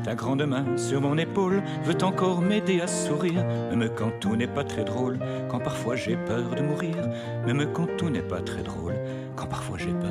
Ta grande main sur mon épaule veut encore m'aider à sourire, même quand tout n'est pas très drôle, quand parfois j'ai peur de mourir, même quand tout n'est pas très drôle, quand parfois j'ai peur